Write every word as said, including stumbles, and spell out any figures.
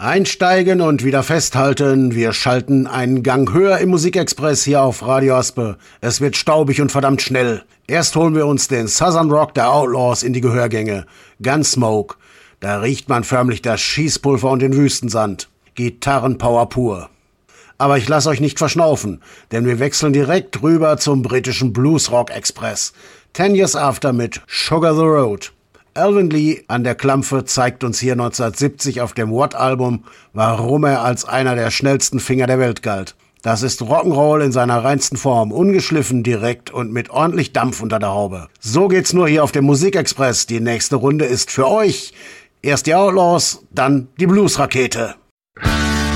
Einsteigen und wieder festhalten. Wir schalten einen Gang höher im Musikexpress hier auf Radio Aspe. Es wird staubig und verdammt schnell. Erst holen wir uns den Southern Rock der Outlaws in die Gehörgänge. Gunsmoke. Da riecht man förmlich das Schießpulver und den Wüstensand. Gitarrenpower pur. Aber ich lasse euch nicht verschnaufen, denn wir wechseln direkt rüber zum britischen Bluesrock Express. Ten Years After mit Sugar the Road. Alvin Lee an der Klampfe zeigt uns hier neunzehnhundertsiebzig auf dem What-Album, warum er als einer der schnellsten Finger der Welt galt. Das ist Rock'n'Roll in seiner reinsten Form, ungeschliffen, direkt und mit ordentlich Dampf unter der Haube. So geht's nur hier auf dem Musikexpress. Die nächste Runde ist für euch. Erst die Outlaws, dann die Bluesrakete.